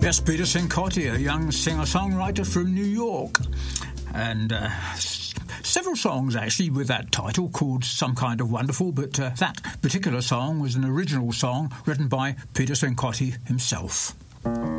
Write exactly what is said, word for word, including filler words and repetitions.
Yes, Peter Cincotti, a young singer-songwriter from New York. And uh, s- several songs, actually, with that title called Some Kind of Wonderful, but uh, that particular song was an original song written by Peter Cincotti himself.